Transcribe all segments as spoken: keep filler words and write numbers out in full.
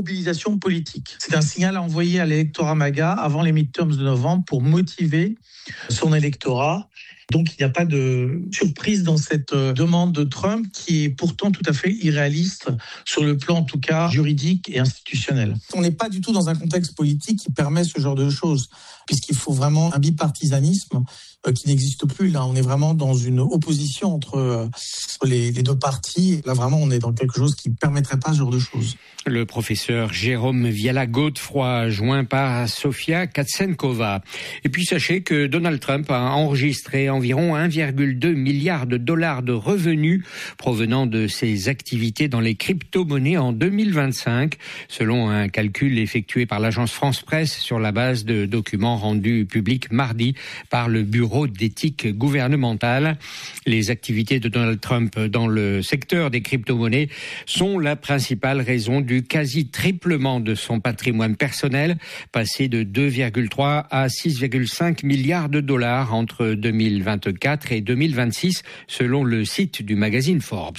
mobilisation politique. C'est un signal à envoyer à l'électorat MAGA avant les midterms de novembre pour motiver son électorat. Donc, il n'y a pas de surprise dans cette demande de Trump qui est pourtant tout à fait irréaliste sur le plan, en tout cas, juridique et institutionnel. On n'est pas du tout dans un contexte politique qui permet ce genre de choses, puisqu'il faut vraiment un bipartisanisme qui n'existe plus. Là, on est vraiment dans une opposition entre les, les deux partis. Là, vraiment, on est dans quelque chose qui ne permettrait pas ce genre de choses. Le professeur Jérôme Viala-Godefroy, joint par Sofia Katsenkova. Et puis, sachez que Donald Trump a enregistré environ un virgule deux milliard de dollars de revenus provenant de ses activités dans les crypto-monnaies en deux mille vingt-cinq, selon un calcul effectué par l'agence France Presse sur la base de documents rendus publics mardi par le Bureau d'éthique gouvernementale. Les activités de Donald Trump dans le secteur des crypto-monnaies sont la principale raison du quasi-triplement de son patrimoine personnel, passé de deux virgule trois à six virgule cinq milliards de dollars entre deux mille vingt-quatre et deux mille vingt-six, selon le site du magazine Forbes.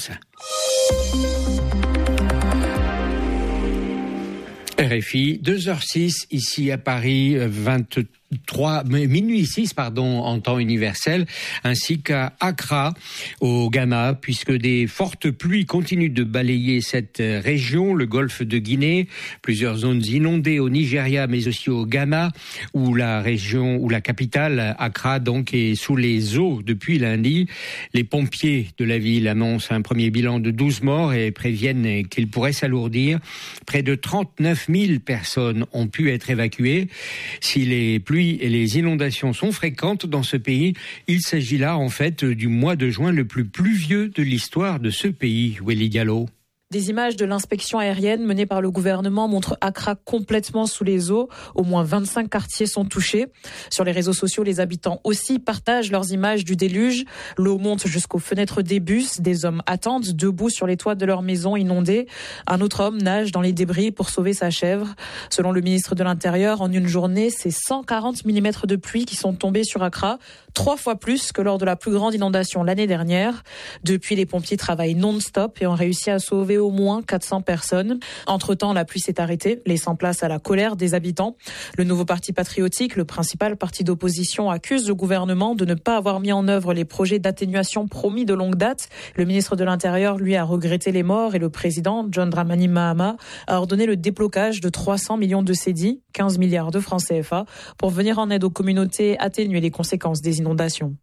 R F I, deux heures six, ici à Paris, vingt-trois, minuit six, pardon, en temps universel, ainsi qu'à Accra, au Ghana, puisque des fortes pluies continuent de balayer cette région, le golfe de Guinée, plusieurs zones inondées au Nigeria, mais aussi au Ghana, où la région, où la capitale, Accra, donc, est sous les eaux depuis lundi. Les pompiers de la ville annoncent un premier bilan de douze morts et préviennent qu'il pourrait s'alourdir. Près de trente-neuf mille personnes ont pu être évacuées. Si les pluies et les inondations sont fréquentes dans ce pays, il s'agit là en fait du mois de juin le plus pluvieux de l'histoire de ce pays. Welly Diallo. Des images de l'inspection aérienne menée par le gouvernement montrent Accra complètement sous les eaux. Au moins vingt-cinq quartiers sont touchés. Sur les réseaux sociaux, les habitants aussi partagent leurs images du déluge. L'eau monte jusqu'aux fenêtres des bus. Des hommes attendent debout sur les toits de leur maison inondées. Un autre homme nage dans les débris pour sauver sa chèvre. Selon le ministre de l'Intérieur, en une journée, c'est cent quarante millimètres de pluie qui sont tombés sur Accra, trois fois plus que lors de la plus grande inondation l'année dernière. Depuis, les pompiers travaillent non-stop et ont réussi à sauver au moins quatre cents personnes. Entre-temps, la pluie s'est arrêtée, laissant place à la colère des habitants. Le nouveau parti patriotique, le principal parti d'opposition, accuse le gouvernement de ne pas avoir mis en œuvre les projets d'atténuation promis de longue date. Le ministre de l'Intérieur, lui, a regretté les morts et le président, John Dramani Mahama, a ordonné le déblocage de trois cents millions de cédis, quinze milliards de francs C F A, pour venir en aide aux communautés, atténuer les conséquences des inondations.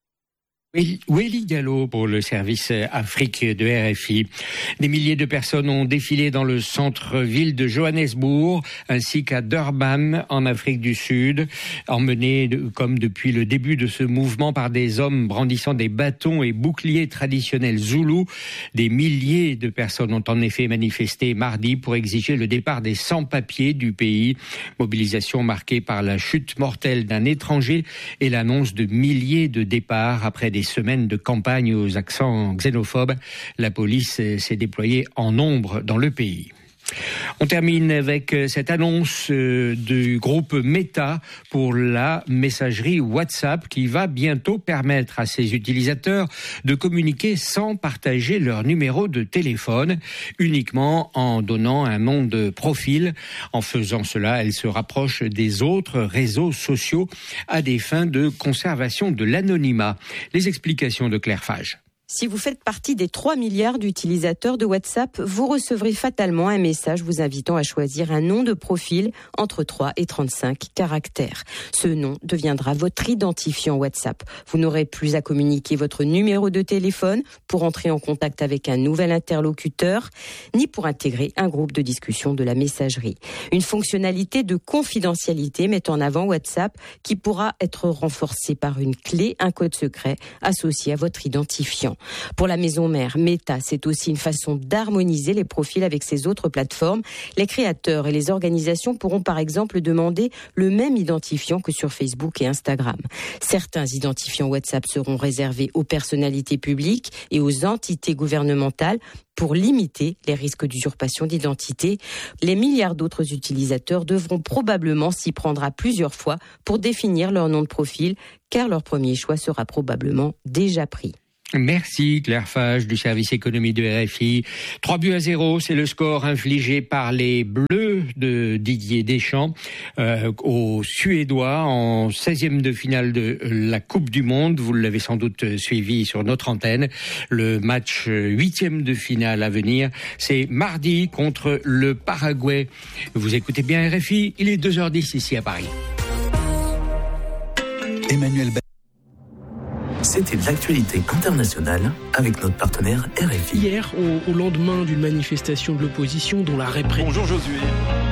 Welly Diallo pour le service Afrique de R F I. Des milliers de personnes ont défilé dans le centre-ville de Johannesburg ainsi qu'à Durban en Afrique du Sud, emmenés de, comme depuis le début de ce mouvement par des hommes brandissant des bâtons et boucliers traditionnels zoulous. Des milliers de personnes ont en effet manifesté mardi pour exiger le départ des sans-papiers du pays. Mobilisation marquée par la chute mortelle d'un étranger et l'annonce de milliers de départs après des semaines de campagne aux accents xénophobes. La police s'est déployée en nombre dans le pays. On termine avec cette annonce du groupe Meta pour la messagerie WhatsApp qui va bientôt permettre à ses utilisateurs de communiquer sans partager leur numéro de téléphone, uniquement en donnant un nom de profil. En faisant cela, elle se rapproche des autres réseaux sociaux à des fins de conservation de l'anonymat. Les explications de Claire Fage. Si vous faites partie des trois milliards d'utilisateurs de WhatsApp, vous recevrez fatalement un message vous invitant à choisir un nom de profil entre trois et trente-cinq caractères. Ce nom deviendra votre identifiant WhatsApp. Vous n'aurez plus à communiquer votre numéro de téléphone pour entrer en contact avec un nouvel interlocuteur, ni pour intégrer un groupe de discussion de la messagerie. Une fonctionnalité de confidentialité met en avant WhatsApp qui pourra être renforcée par une clé, un code secret associé à votre identifiant. Pour la maison mère, Meta, c'est aussi une façon d'harmoniser les profils avec ses autres plateformes. Les créateurs et les organisations pourront par exemple demander le même identifiant que sur Facebook et Instagram. Certains identifiants WhatsApp seront réservés aux personnalités publiques et aux entités gouvernementales pour limiter les risques d'usurpation d'identité. Les milliards d'autres utilisateurs devront probablement s'y prendre à plusieurs fois pour définir leur nom de profil, car leur premier choix sera probablement déjà pris. Merci Claire Fage du service économie de R F I. trois buts à zéro, c'est le score infligé par les Bleus de Didier Deschamps euh, aux Suédois en seizième de finale de la Coupe du Monde. Vous l'avez sans doute suivi sur notre antenne. Le match huitième de finale à venir, c'est mardi contre le Paraguay. Vous écoutez bien R F I, il est deux heures dix ici à Paris. Emmanuel B... C'était l'actualité internationale avec notre partenaire R F I. Hier, au, au lendemain d'une manifestation de l'opposition dont la répression... Bonjour Josué.